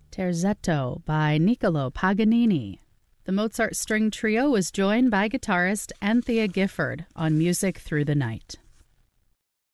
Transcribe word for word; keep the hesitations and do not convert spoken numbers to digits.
Terzetto by Niccolò Paganini. The Mozart String Trio was joined by guitarist Anthea Gifford on Music Through the Night.